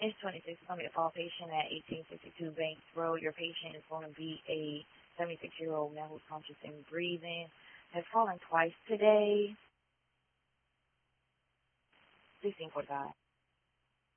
It's 26. It's going to be a fall patient at 1862 Banks Road. Your patient is going to be a 76-year-old male who's conscious and breathing. Has fallen twice today. 1645.